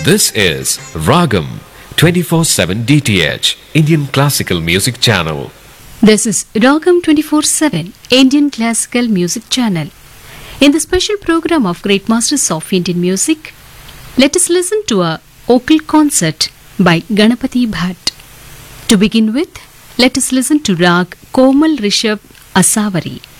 This is Ragam 24/7 DTH Indian Classical Music Channel. This is Ragam 24/7 Indian Classical Music Channel. In the special program of Great Masters of Indian Music, let us listen to a vocal concert by Ganapati Bhatt. To begin with, let us listen to Rag Komal Rishabh Asavari.